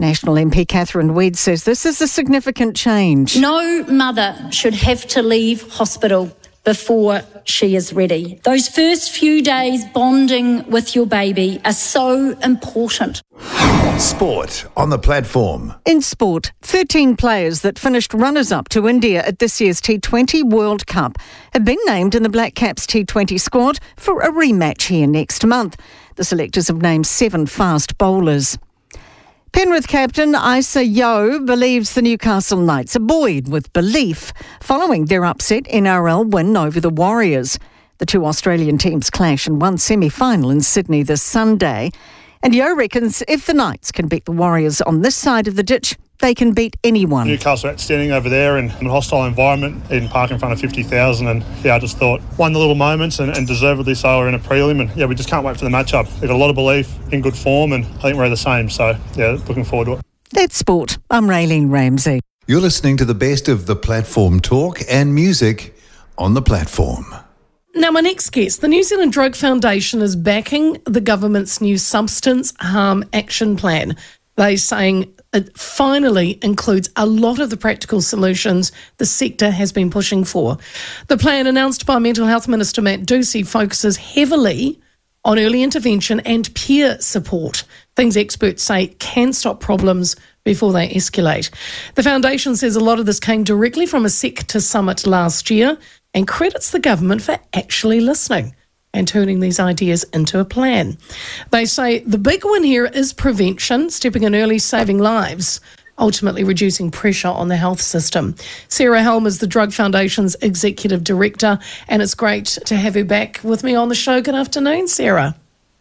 National MP Catherine Weed says this is a significant change. No mother should have to leave hospital before she is ready. Those first few days bonding with your baby are so important. Sport on the platform. In sport, 13 players that finished runners-up to India at this year's T20 World Cup have been named in the Black Caps T20 squad for a rematch here next month. The selectors have named 7 fast bowlers. Penrith captain Isa Yeo believes the Newcastle Knights are buoyed with belief following their upset NRL win over the Warriors. The two Australian teams clash in one semi-final in Sydney this Sunday. And Yeo reckons if the Knights can beat the Warriors on this side of the ditch, they can beat anyone. Newcastle are outstanding over there in a hostile environment, in park in front of 50,000, and I just thought won the little moments and deservedly so are in a prelim, and we just can't wait for the matchup. They've got a lot of belief, in good form, and I think we're the same, so looking forward to it. That's sport. I'm Raylene Ramsey. You're listening to the best of the platform talk and music on the platform. Now, my next guest, the New Zealand Drug Foundation is backing the government's new Substance Harm Action Plan. They're saying it finally includes a lot of the practical solutions the sector has been pushing for. The plan, announced by Mental Health Minister Matt Ducey, focuses heavily on early intervention and peer support, things experts say can stop problems before they escalate. The foundation says a lot of this came directly from a sector summit last year and credits the government for actually listening and turning these ideas into a plan. They say the big one here is prevention, stepping in early, saving lives, ultimately reducing pressure on the health system. Sarah Helm is the Drug Foundation's Executive Director, and it's great to have her back with me on the show. Good afternoon, Sarah.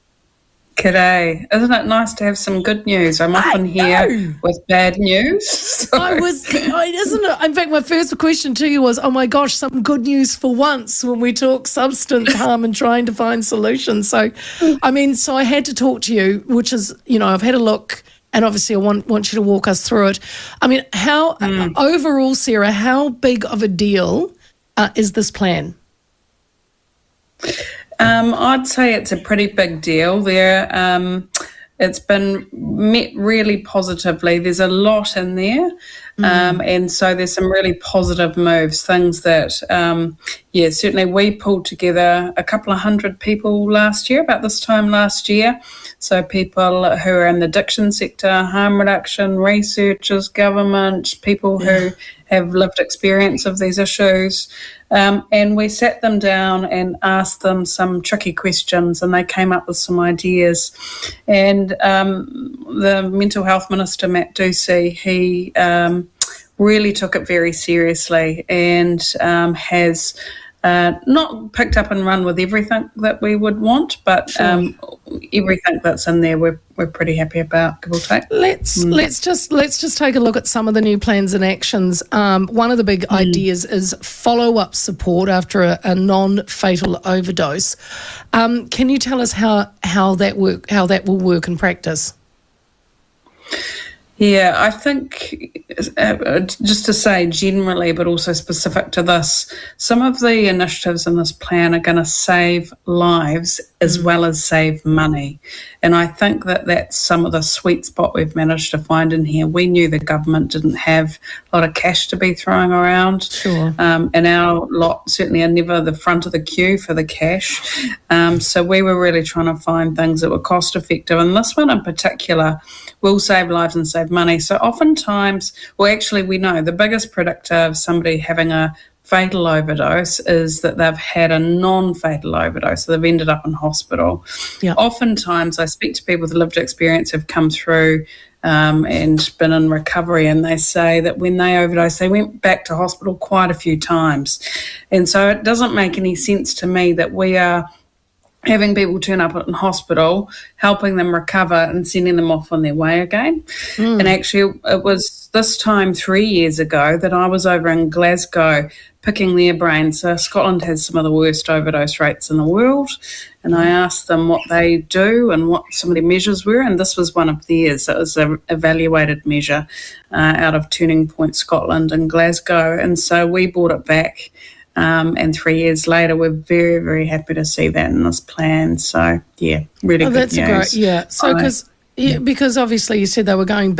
G'day. Isn't it nice to have some good news? I'm often here with bad news. So. Isn't it? In fact, my first question to you was, oh my gosh, some good news for once when we talk substance harm and trying to find solutions. So, so I had to talk to you, which is, I've had a look and obviously I want you to walk us through it. Overall, Sarah, how big of a deal is this plan? I'd say it's a pretty big deal there. It's been met really positively. There's a lot in there. And so there's some really positive moves, things that, certainly we pulled together a couple of hundred people last year, about this time last year. So people who are in the addiction sector, harm reduction, researchers, government, people who have lived experience of these issues. And we sat them down and asked them some tricky questions, and they came up with some ideas. And the Mental Health Minister, Matt Ducey, he really took it very seriously and has not picked up and run with everything that we would want, but everything that's in there we're pretty happy about, give or take. Let's just take a look at some of the new plans and actions. One of the big ideas is follow-up support after a non-fatal overdose. Can you tell us how that will work in practice? Yeah, I think just to say generally, but also specific to this, some of the initiatives in this plan are going to save lives as well as save money. And I think that that's some of the sweet spot we've managed to find in here. We knew the government didn't have a lot of cash to be throwing around. Sure. And our lot certainly are never the front of the queue for the cash. So we were really trying to find things that were cost effective. And this one in particular will save lives and save money. So oftentimes, we know the biggest predictor of somebody having a fatal overdose is that they've had a non-fatal overdose, so they've ended up in hospital. Yeah. Oftentimes I speak to people with lived experience who've come through and been in recovery, and they say that when they overdosed, they went back to hospital quite a few times. And so it doesn't make any sense to me that we are having people turn up in hospital, helping them recover and sending them off on their way again. And actually it was this time 3 years ago that I was over in Glasgow picking their brains. So Scotland has some of the worst overdose rates in the world, and I asked them what they do and what some of the measures were, and this was one of theirs. It was an evaluated measure out of Turning Point Scotland in Glasgow, and so we brought it back. And 3 years later, we're very, very happy to see that in this plan. So, really good news. That's great. Yeah. So, because obviously you said they were going